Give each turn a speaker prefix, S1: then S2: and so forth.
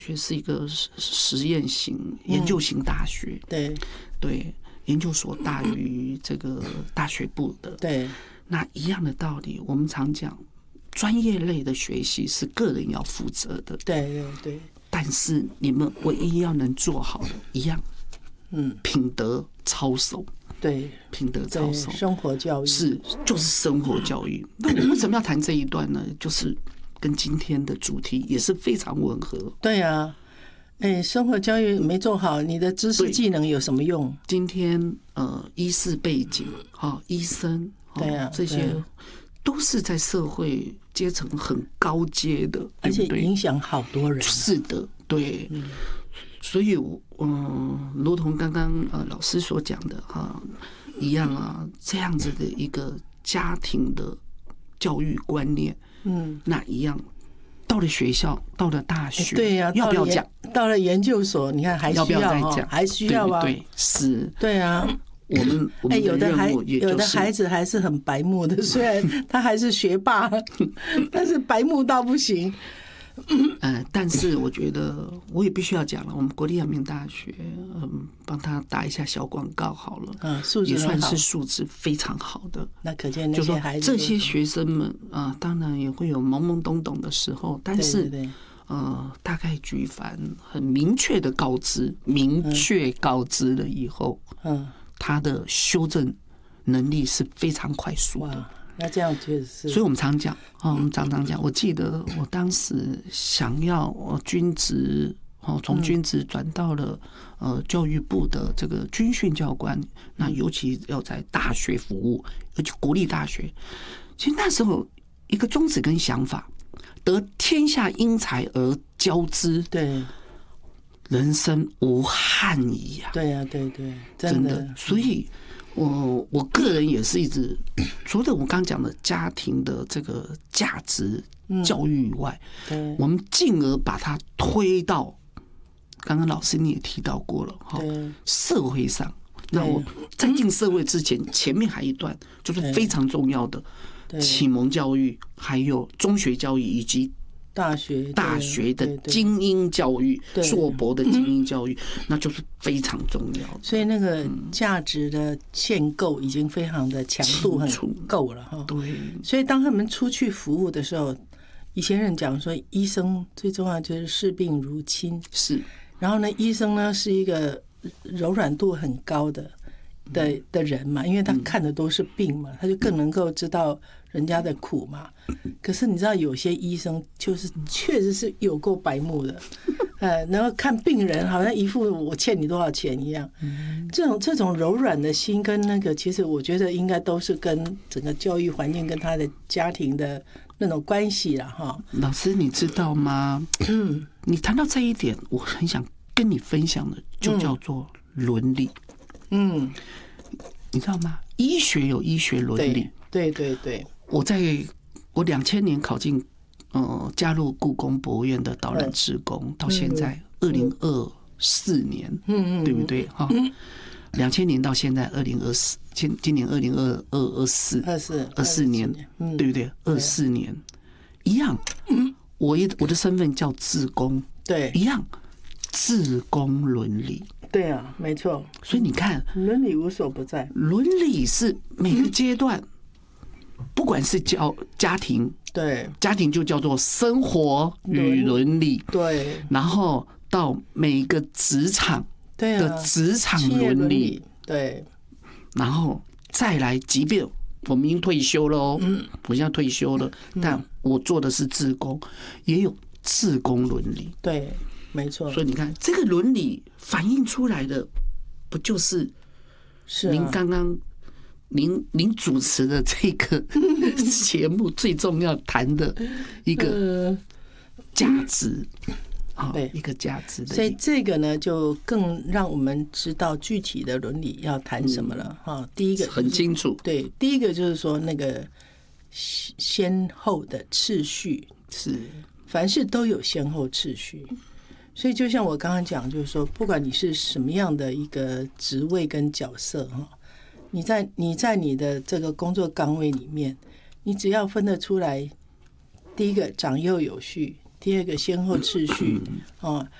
S1: 学是一个实验型、研究型大学，对，研究所大于这个大学部的，
S2: 对。
S1: 那一样的道理，我们常讲，专业类的学习是个人要负责的，
S2: 对。
S1: 但是你们唯一要能做好的一样，品德操守。对，品德操守，
S2: 生活教育
S1: 就是生活教育。那我为什么要谈这一段呢？就是跟今天的主题也是非常吻合。
S2: 对啊，生活教育没做好，你的知识技能有什么用？
S1: 今天医师背景，医生，
S2: 对啊，
S1: 这些都是在社会阶层很高阶的，
S2: 而且影响好多人。
S1: 是的，对。所以，如同刚刚老师所讲的一样啊，这样子的一个家庭的教育观念，那一样，到了学校，到了大学，
S2: 对呀，
S1: 要不要讲？
S2: 到了研究所，你看还需要
S1: 再讲，
S2: 还需要啊，
S1: 对，是，
S2: 对啊。
S1: 我们
S2: 有的孩子还是很白目的，虽然他还是学霸，但是白目到不行。
S1: 但是我觉得我也必须要讲了，我们国立阳明大学，帮他打一下小广告好了，也算是素质非常好的。
S2: 那可见那些孩子，
S1: 这些学生们当然也会有懵懵懂懂的时候，但是大概举凡很明确的告知，了以后，他的修正能力是非常快速的。
S2: 那这样确实是，
S1: 所以我们常讲，我记得我当时想要军职，从军职转到了教育部的这个军训教官，那尤其要在大学服务，而且国立大学。其实那时候一个宗旨跟想法，得天下英才而教之，
S2: 对，
S1: 人生无憾矣呀。
S2: 对呀，对，
S1: 真的，所以。我个人也是一直，除了我刚讲的家庭的这个价值教育以外，我们进而把它推到刚刚老师你也提到过了社会上。那我在进社会之前，前面还一段就是非常重要的启蒙教育，还有中学教育以及大学的精英教育，硕博的精英教育，那就是非常重要的。
S2: 所以那个价值的建构已经非常的强度很够了哈。
S1: 对，
S2: 所以当他们出去服务的时候，以前人讲说，医生最重要就是视病如亲，
S1: 是。
S2: 然后呢，医生呢是一个柔软度很高的人嘛，因为他看的都是病嘛，他就更能够知道人家的苦嘛。可是你知道有些医生就是确实是有够白目的，然后看病人好像一副我欠你多少钱一样。这种柔软的心跟那个，其实我觉得应该都是跟整个教育环境跟他的家庭的那种关系啦哈。
S1: 老师你知道吗？你谈到这一点，我很想跟你分享的就叫做伦理。你知道吗？医学有医学伦理。
S2: 对。
S1: 我2000年考进加入故宫博物院的导览志工，到现在2024年，对不对？2000年到现在2024，今年2024年，对不对？24年一样。我的身份叫志工，
S2: 对，
S1: 一样志工伦理。
S2: 对啊，没错。
S1: 所以你看，
S2: 伦理无所不在。
S1: 伦理是每个阶段，不管是家庭，
S2: 对，
S1: 家庭就叫做生活与伦理，
S2: 对，
S1: 然后到每个职场的职场伦理，
S2: 对，
S1: 然后再来，即便我们已经退休了我现在退休了，但我做的是志工，也有志工伦理，
S2: 对。没错，
S1: 所以你看，这个伦理反映出来的，不就是您刚刚您主持的这个节目最重要谈的一个价值
S2: 对，
S1: 一个价值的。
S2: 所以这个呢，就更让我们知道具体的伦理要谈什么了第一个
S1: 很清楚，
S2: 对，第一个就是说那个先后的次序
S1: 是，
S2: 凡事都有先后次序。所以就像我刚刚讲，就是说，不管你是什么样的一个职位跟角色你在你的这个工作岗位里面，你只要分得出来，第一个长幼有序， 第二个先后次序哦，